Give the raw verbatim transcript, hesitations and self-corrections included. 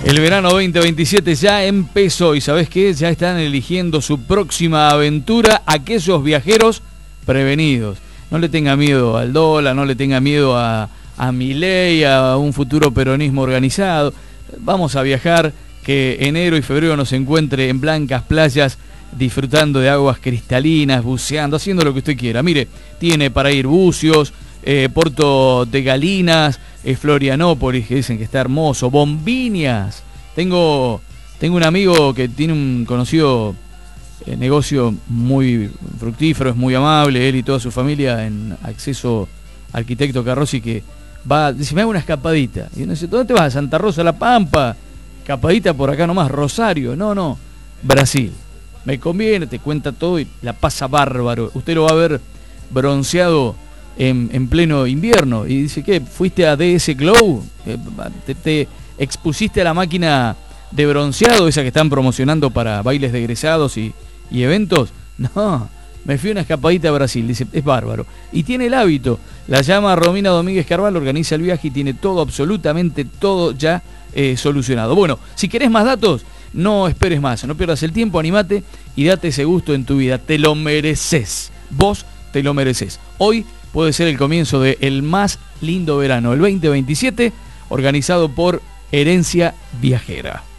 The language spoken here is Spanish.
El verano veinte veintisiete ya empezó y ¿sabés qué? Ya están eligiendo su próxima aventura aquellos viajeros prevenidos. No le tenga miedo al dólar, no le tenga miedo a, a Milei, a un futuro peronismo organizado. Vamos a viajar, que enero y febrero nos encuentre en blancas playas, disfrutando de aguas cristalinas, buceando, haciendo lo que usted quiera. Mire, tiene para ir Bucios, eh, Puerto de Galinas, eh, Florianópolis, que dicen que está hermoso, Bombiñas. Tengo, tengo un amigo que tiene un conocido eh, negocio muy fructífero, es muy amable, él y toda su familia en Acceso Arquitecto Carrozzi, que va, dice, me hago una escapadita. Y uno dice, ¿dónde te vas? ¿A Santa Rosa, La Pampa? Escapadita por acá nomás, Rosario. No, no, Brasil. Me conviene, te cuenta todo y la pasa bárbaro. Usted lo va a ver bronceado en, en pleno invierno. Y dice, ¿qué? ¿Fuiste a D S Glow? ¿Te, te expusiste a la máquina de bronceado, esa que están promocionando para bailes de egresados y, y eventos? No, me fui a una escapadita a Brasil. Dice, es bárbaro. Y tiene el hábito. La llama Romina Domínguez Carvalho, organiza el viaje y tiene todo, absolutamente todo ya eh, solucionado. Bueno, si querés más datos, no esperes más, no pierdas el tiempo, animate y date ese gusto en tu vida. Te lo mereces, vos te lo mereces. Hoy puede ser el comienzo de el más lindo verano, el veinte veintisiete, organizado por Herencia Viajera.